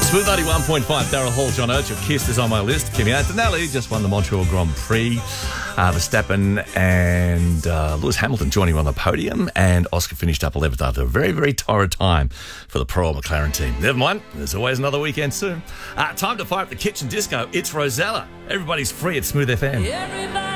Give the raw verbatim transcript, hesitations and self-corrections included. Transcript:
Smooth ninety-one point five, Daryl Hall, John Oates, your Kiss is on my list. Kimi Antonelli just won the Montreal Grand Prix. Uh, Verstappen and uh, Lewis Hamilton joining on the podium. And Oscar finished up eleventh after a very, very torrid time for the Pro McLaren team. Never mind, there's always another weekend soon. Uh, time to fire up the kitchen disco. It's Rosella. Everybody's free at Smooth F M. Everybody